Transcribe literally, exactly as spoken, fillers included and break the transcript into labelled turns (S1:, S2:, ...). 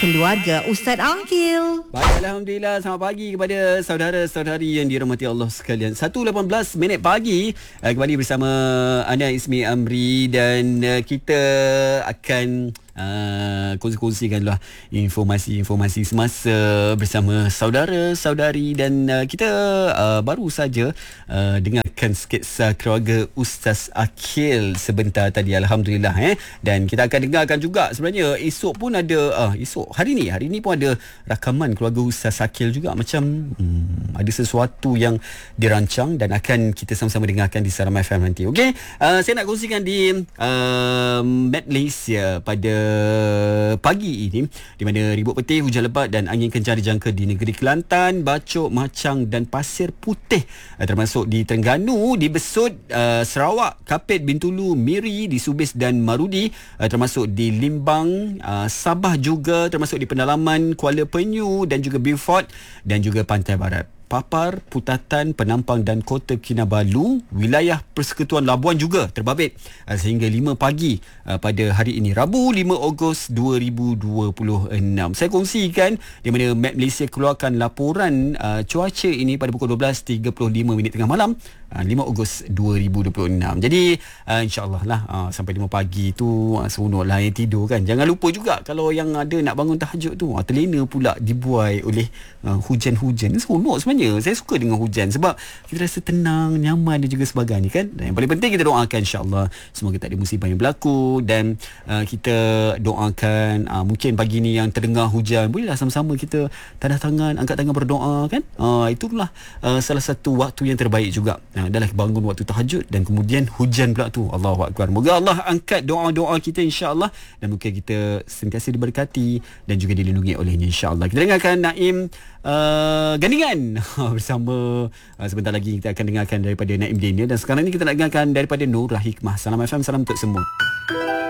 S1: keluarga Ustaz Aqil.
S2: Baik, Alhamdulillah. Selamat pagi kepada saudara-saudari yang dirahmati Allah sekalian. satu lapan belas minit pagi, uh, kembali bersama Ana Ismi Amri, dan uh, kita akan Uh, kongsi-kongsikanlah informasi-informasi semasa bersama saudara-saudari, dan uh, kita uh, baru saja uh, dengarkan sketsa keluarga Ustaz Aqil sebentar tadi, Alhamdulillah eh. Dan kita akan dengarkan juga sebenarnya esok pun ada uh, esok hari ni hari ni pun ada rakaman keluarga Ustaz Aqil juga, macam hmm, ada sesuatu yang dirancang dan akan kita sama-sama dengarkan di Salam F M nanti. Okey, uh, saya nak kongsikan di uh, Met Malaysia pada pagi ini, di mana ribut petih, hujan lebat dan angin kencang dijangka di negeri Kelantan, Bacok, Machang dan Pasir Putih, termasuk di Terengganu, di Besut, uh, Sarawak, Kapit, Bintulu, Miri, di Subis dan Marudi, uh, termasuk di Limbang, uh, Sabah juga, termasuk di pendalaman Kuala Penyu dan juga Beaufort dan juga Pantai Barat. Papar, Putatan, Penampang dan Kota Kinabalu, wilayah Persekutuan Labuan juga terbabit uh, sehingga lima pagi uh, pada hari ini, Rabu lima Ogos dua ribu dua puluh enam. Saya kongsikan di mana Met Malaysia keluarkan laporan uh, cuaca ini pada pukul dua belas tiga puluh lima minit tengah malam, uh, lima Ogos dua ribu dua puluh enam. Jadi uh, insya-Allah lah uh, sampai lima pagi tu uh, seronoklah yang tidur kan. Jangan lupa juga kalau yang ada nak bangun tahajud tu, uh, terlena pula dibuai oleh uh, hujan-hujan. Seronok sebenarnya. Saya suka dengan hujan sebab kita rasa tenang, nyaman dan juga sebagainya kan. Dan yang paling penting kita doakan insya-Allah semoga tak ada musibah yang berlaku, dan uh, kita doakan uh, mungkin pagi ni yang terdengar hujan, bolehlah sama-sama kita tadah tangan, angkat tangan berdoa kan. Uh, itulah uh, salah satu waktu yang terbaik juga. Uh, adalah bangun waktu tahajud dan kemudian hujan pula tu. Allahu akbar. Moga Allah angkat doa-doa kita insya-Allah, dan mungkin kita sentiasa diberkati dan juga dilindungi olehnya insya-Allah. Kita dengarkan Naim uh, Gandingan bersama uh, sebentar lagi kita akan dengarkan daripada Naim Daniel, dan sekarang ni kita nak dengarkan daripada Nurah Hikmah. Salam F M, salam untuk semua.